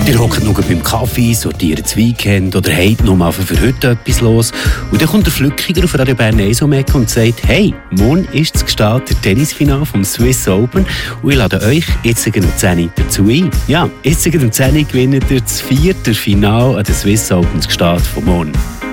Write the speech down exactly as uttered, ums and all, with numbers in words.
Ihr hockt noch beim Kaffee, sortiert das Weekend oder habt noch mal für heute etwas los. Und dann kommt der Flückiger auf Radio Bern eins um die Ecke und sagt, hey, morgen ist das gestartete Tennisfinale vom Swiss Open und ich lade euch jetzt um zehn Uhr dazu ein. Ja, jetzt um zehn Uhr gewinnt ihr das vierte Finale an der Swiss Open, das Start von morgen.